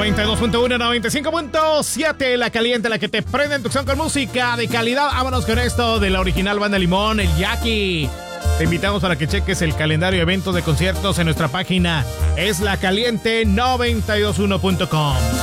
92.1, 95.7, la caliente, la que te prende en tu acción con música de calidad. Vámonos con esto de la original Banda Limón, el Jackie. Te invitamos para que cheques el calendario de eventos de conciertos en nuestra página eslacaliente921.com.